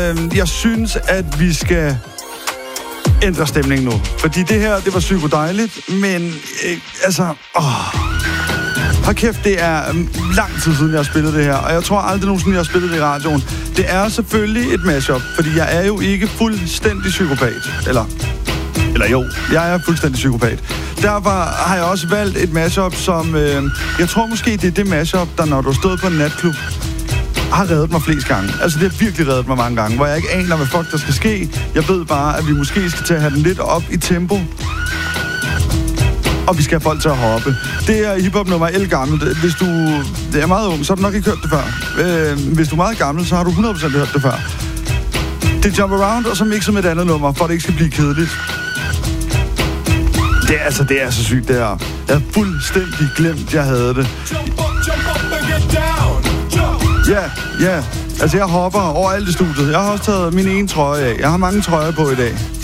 Jeg synes, at vi skal ændre stemningen nu. Fordi det her, det var psykodejligt, men hold kæft, det er lang tid siden, jeg har spillet det her. Og jeg tror aldrig nogensinde, jeg har spillet det i radioen. Det er selvfølgelig et mashup, fordi jeg er jo ikke fuldstændig psykopat. Eller jo, jeg er fuldstændig psykopat. Derfor har jeg også valgt et mashup, som... jeg tror måske, det er det mashup, der når du stod på en natklub, har reddet mig flest gange. Altså, det har virkelig reddet mig mange gange, hvor jeg ikke aner, hvad fuck der skal ske. Jeg ved bare, at vi måske skal til at have den lidt op i tempo. Og vi skal have folk til at hoppe. Det er hiphop nummer gammelt. Hvis du er meget ung, så har du nok ikke hørt det før. Hvis du er meget gammel, så har du 100% hørt det før. Det er Jump Around, og så mixet med et andet nummer, for at det ikke skal blive kedeligt. Det er så sygt, det her. Jeg havde fuldstændig glemt, jeg havde det. Ja. Altså, jeg hopper overalt i studiet. Jeg har også taget min ene trøje af. Jeg har mange trøjer på i dag.